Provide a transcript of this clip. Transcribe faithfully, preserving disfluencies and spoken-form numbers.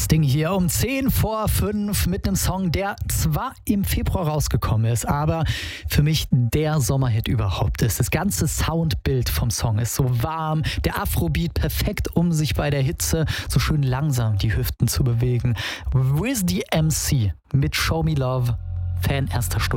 Ding hier um zehn vor fünf mit einem Song, der zwar im Februar rausgekommen ist, aber für mich der Sommerhit überhaupt ist. Das ganze Soundbild vom Song ist so warm, der Afrobeat perfekt, um sich bei der Hitze so schön langsam die Hüften zu bewegen. Wiz D M C mit Show Me Love, Fan erster Stunde.